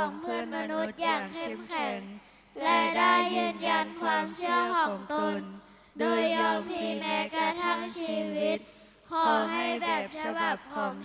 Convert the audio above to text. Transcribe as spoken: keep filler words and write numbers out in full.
ของเพื่อนมนุษย์อย่างเข้มแข็งและได้ยืนยันความเชื่อของตนโดยยอมพลีแม้กระทั่งชีวิตขอให้แบบฉบับของ